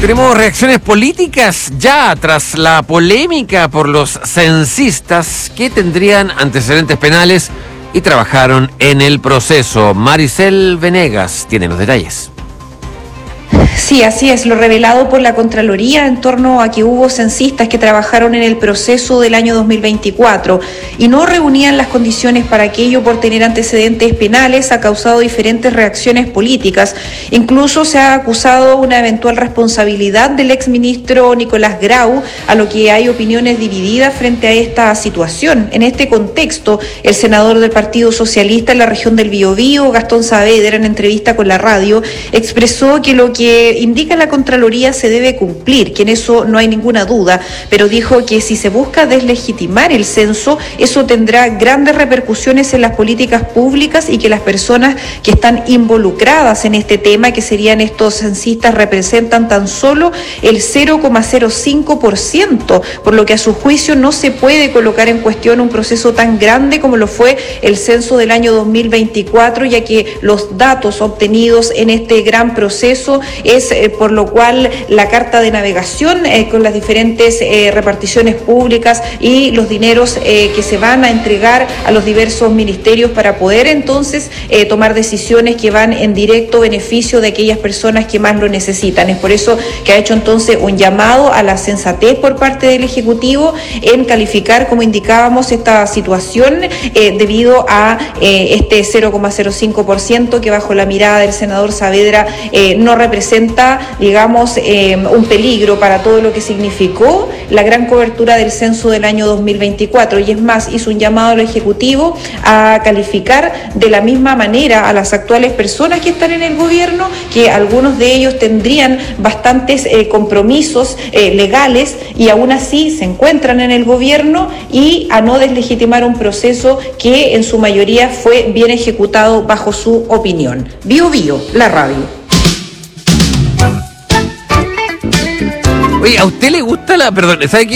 Tenemos reacciones políticas ya tras la polémica por los censistas que tendrían antecedentes penales y trabajaron en el proceso. Maricel Venegas tiene los detalles. Sí, así es, lo revelado por la Contraloría en torno a que hubo censistas que trabajaron en el proceso del año 2024 y no reunían las condiciones para aquello por tener antecedentes penales ha causado diferentes reacciones políticas. Incluso se ha acusado una eventual responsabilidad del exministro Nicolás Grau, a lo que hay opiniones divididas frente a esta situación. En este contexto, el senador del Partido Socialista en la región del Biobío, Gastón Saavedra, en entrevista con la radio, expresó que lo que indica la Contraloría se debe cumplir, que en eso no hay ninguna duda, pero dijo que si se busca deslegitimar el censo, eso tendrá grandes repercusiones en las políticas públicas y que las personas que están involucradas en este tema, que serían estos censistas, representan tan solo el 0,05%, por lo que a su juicio no se puede colocar en cuestión un proceso tan grande como lo fue el censo del año 2024, ya que los datos obtenidos en este gran proceso es por lo cual la carta de navegación con las diferentes reparticiones públicas y los dineros que se van a entregar a los diversos ministerios para poder entonces tomar decisiones que van en directo beneficio de aquellas personas que más lo necesitan. Es por eso que ha hecho entonces un llamado a la sensatez por parte del Ejecutivo en calificar, como indicábamos, esta situación debido a este 0,05% que bajo la mirada del senador Saavedra no representa, digamos, un peligro para todo lo que significó la gran cobertura del censo del año 2024. Y es más, hizo un llamado al Ejecutivo a calificar de la misma manera a las actuales personas que están en el gobierno, que algunos de ellos tendrían bastantes compromisos legales y aún así se encuentran en el gobierno, y a no deslegitimar un proceso que en su mayoría fue bien ejecutado bajo su opinión. Biobío, la radio. Oye, ¿a usted le gusta la... Perdón, ¿sabe qué?